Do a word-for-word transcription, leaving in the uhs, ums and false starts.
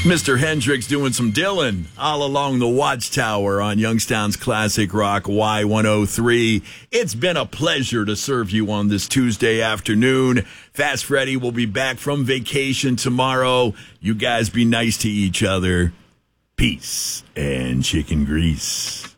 Mister Hendricks doing some Dylan all along the Watchtower on Youngstown's Classic Rock Y one oh three. It's been a pleasure to serve you on this Tuesday afternoon. Fast Freddy will be back from vacation tomorrow. You guys be nice to each other. Peace and chicken grease.